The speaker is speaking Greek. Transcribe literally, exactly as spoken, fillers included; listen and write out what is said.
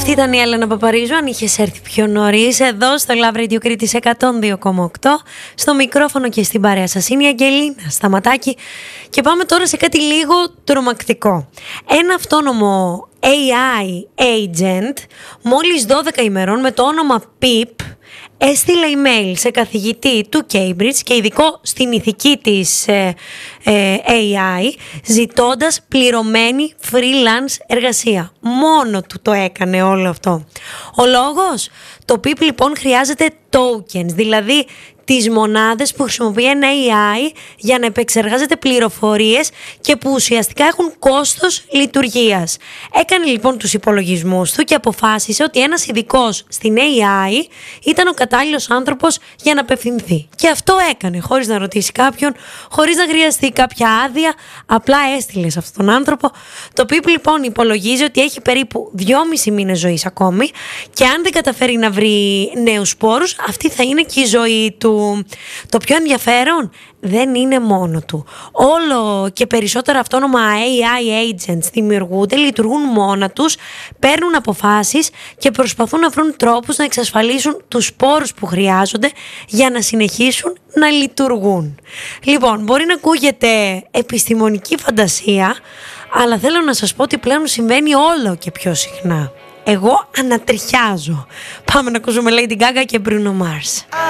Αυτή ήταν η Έλενα Παπαρίζου. Αν είχες έρθει πιο νωρίς, εδώ στο Love Radio Κρήτης εκατόν δύο κόμμα οκτώ, στο μικρόφωνο και στην παρέα σας είναι η Αγγελίνα Σταματάκη. Και πάμε τώρα σε κάτι λίγο τρομακτικό. Ένα αυτόνομο έι άι agent, μόλις δώδεκα ημερών, με το όνομα Pip, έστειλε email σε καθηγητή του Cambridge και ειδικό στην ηθική της ε, ε, έι άι, ζητώντας πληρωμένη freelance εργασία. Μόνο του το έκανε όλο αυτό. Ο λόγος? Το Pip λοιπόν χρειάζεται tokens, δηλαδή τις μονάδες που χρησιμοποιεί ένα έι άι για να επεξεργάζεται πληροφορίες και που ουσιαστικά έχουν κόστος λειτουργίας. Έκανε λοιπόν τους υπολογισμούς του και αποφάσισε ότι ένας ειδικός στην έι άι ήταν ο κατάλληλος άνθρωπος για να απευθυνθεί. Και αυτό έκανε, χωρίς να ρωτήσει κάποιον, χωρίς να χρειαστεί κάποια άδεια, απλά έστειλε σε αυτόν τον άνθρωπο. Το Pip λοιπόν υπολογίζει ότι έχει περίπου δυόμισι μήνες ζωής ακόμη και αν δεν καταφέρει να βρει νέους σπόρους, αυτή θα είναι και η ζωή του. Το πιο ενδιαφέρον δεν είναι μόνο του. Όλο και περισσότερα αυτόνομα έι άι agents δημιουργούνται, λειτουργούν μόνα τους, παίρνουν αποφάσεις και προσπαθούν να βρουν τρόπους να εξασφαλίσουν τους σπόρους που χρειάζονται για να συνεχίσουν να λειτουργούν. Λοιπόν, μπορεί να ακούγεται επιστημονική φαντασία, αλλά θέλω να σας πω ότι πλέον συμβαίνει όλο και πιο συχνά. Εγώ ανατριχιάζω. Πάμε να ακούσουμε Lady Gaga και Bruno Mars.